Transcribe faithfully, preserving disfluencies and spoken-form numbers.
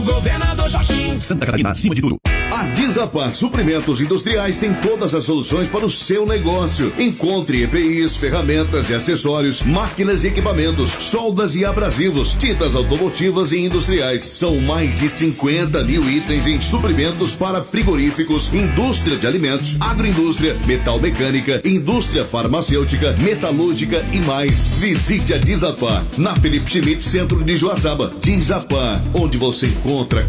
Governador Jorginho. Santa Catarina, acima de tudo. A Dizapar Suprimentos Industriais tem todas as soluções para o seu negócio. Encontre E P Is, ferramentas e acessórios, máquinas e equipamentos, soldas e abrasivos, tintas automotivas e industriais. São mais de cinquenta mil itens em suprimentos para frigoríficos, indústria de alimentos, agroindústria, metal mecânica, indústria farmacêutica, metalúrgica e mais. Visite a Dizapar, na Felipe Schmidt, centro de Joaçaba. Dizapar, onde você encontra